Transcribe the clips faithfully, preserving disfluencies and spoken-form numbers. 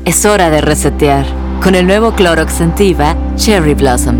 Es hora de resetear con el nuevo Clorox Scentiva Cherry Blossom.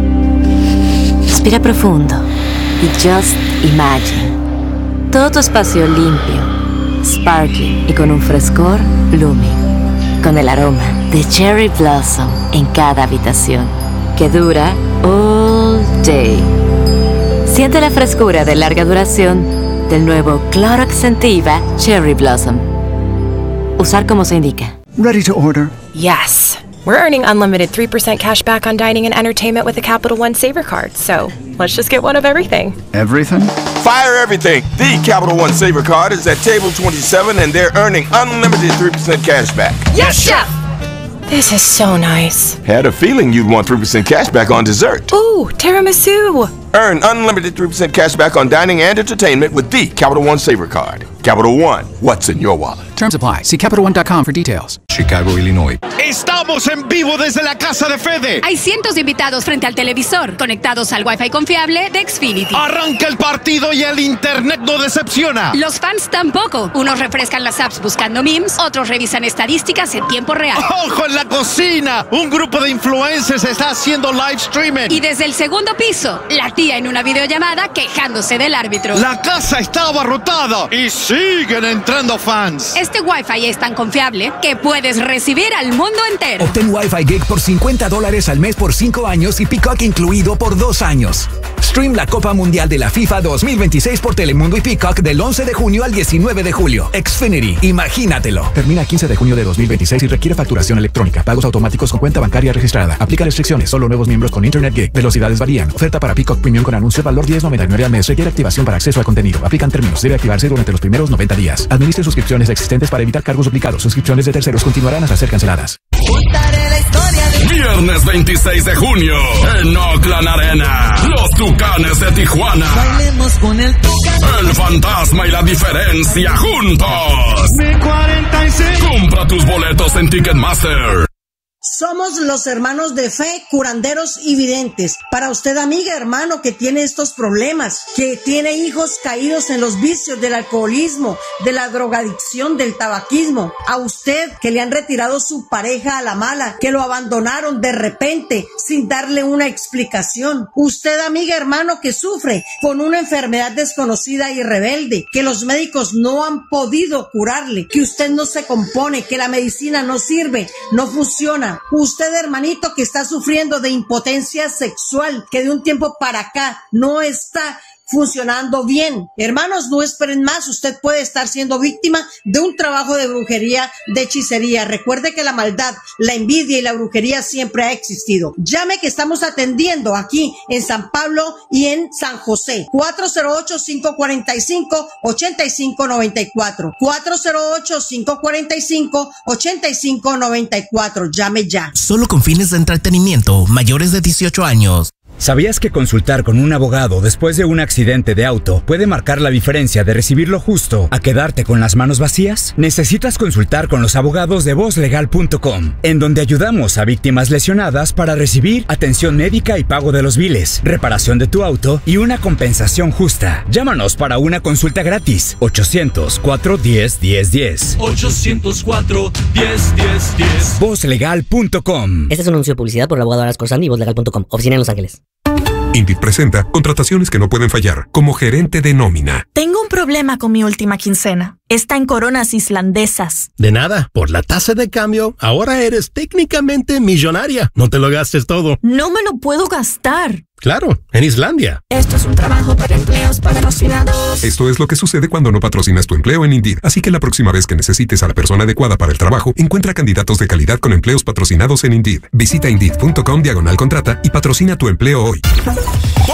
Respira profundo y just imagine todo tu espacio limpio, sparkling y con un frescor blooming, con el aroma de Cherry Blossom en cada habitación, que dura all day. Siente la frescura de larga duración del nuevo Clorox Scentiva Cherry Blossom. Usar como se indica. Ready to order? Yes. We're earning unlimited three percent cash back on dining and entertainment with a Capital One Saver card, so let's just get one of everything. Everything? Fire everything! The Capital One Saver card is at table twenty-seven and they're earning unlimited three percent cash back. Yes, Chef! This is so nice. Had a feeling you'd want three percent cash back on dessert. Ooh, tiramisu! Earn unlimited three percent cash back on dining and entertainment with the Capital One Saver card. Capital One, what's in your wallet? Terms apply. See Capital One dot com for details. Chicago, Illinois. Estamos en vivo desde la casa de Fede. Hay cientos de invitados frente al televisor, conectados al Wi-Fi confiable de Xfinity. Arranca el partido y el internet no decepciona. Los fans tampoco. Unos refrescan las apps buscando memes, otros revisan estadísticas en tiempo real. ¡Ojo en la cocina! Un grupo de influencers está haciendo live streaming. Y desde el segundo piso, la tía en una videollamada quejándose del árbitro. La casa está abarrotada y siguen entrando fans. Este Wi-Fi es tan confiable que puedes recibir al mundo entero. Obtén Wi-Fi Gig por cincuenta dólares al mes por cinco años y Peacock incluido por dos años. Stream la Copa Mundial de la FIFA dos mil veintiséis por Telemundo y Peacock del once de junio al diecinueve de julio. Xfinity, imagínatelo. Termina el quince de junio de dos mil veintiséis y requiere facturación electrónica. Pagos automáticos con cuenta bancaria registrada. Aplica restricciones. Solo nuevos miembros con Internet Gig. Velocidades varían. Oferta para Peacock Premium con anuncio. Valor diez noventa y nueve al mes. Requiere activación para acceso al contenido. Aplican términos. Debe activarse durante los primeros noventa días. Administre suscripciones existentes para evitar cargos duplicados. Suscripciones de terceros continuarán hasta ser canceladas. Viernes veintiséis de junio en Oakland Arena. Los Tucanes de Tijuana. Bailemos con el Tucán. El Fantasma y la Diferencia juntos. Mi cuarenta y seis. Compra tus boletos en Ticketmaster. Somos los hermanos de fe, curanderos y videntes. Para usted, amiga, hermano, que tiene estos problemas, que tiene hijos caídos en los vicios del alcoholismo, de la drogadicción, del tabaquismo. A usted, que le han retirado su pareja a la mala, que lo abandonaron de repente, sin darle una explicación. Usted, amiga, hermano, que sufre con una enfermedad desconocida y rebelde, que los médicos no han podido curarle, que usted no se compone, que la medicina no sirve, no funciona. Usted, hermanito, que está sufriendo de impotencia sexual, que de un tiempo para acá no está funcionando bien. Hermanos, no esperen más. Usted puede estar siendo víctima de un trabajo de brujería, de hechicería. Recuerde que la maldad, la envidia y la brujería siempre ha existido. Llame, que estamos atendiendo aquí en San Pablo y en San José. cuatro cero ocho, cinco cuatro cinco, ocho cinco nueve cuatro. cuatro cero ocho, cinco cuatro cinco, ocho cinco nueve cuatro. Llame ya. Solo con fines de entretenimiento, mayores de dieciocho años. ¿Sabías que consultar con un abogado después de un accidente de auto puede marcar la diferencia de recibir lo justo a quedarte con las manos vacías? Necesitas consultar con los abogados de voz legal punto com, en donde ayudamos a víctimas lesionadas para recibir atención médica y pago de los biles, reparación de tu auto y una compensación justa. Llámanos para una consulta gratis. ochocientos cuatro, diez, diez, diez. ochocientos cuatro, diez, diez, diez. voz legal punto com. Este es un anuncio de publicidad por el abogado Aras Corsani y voz legal punto com. Oficina en Los Ángeles. Indeed presenta contrataciones que no pueden fallar, como gerente de nómina. Tengo un problema con mi última quincena. Está en coronas islandesas. De nada, por la tasa de cambio, ahora eres técnicamente millonaria. No te lo gastes todo. No me lo puedo gastar. Claro, en Islandia. Esto es un trabajo para empleos patrocinados. Esto es lo que sucede cuando no patrocinas tu empleo en Indeed. Así que la próxima vez que necesites a la persona adecuada para el trabajo, encuentra candidatos de calidad con empleos patrocinados en Indeed. Visita Indeed punto com diagonal contrata y patrocina tu empleo hoy.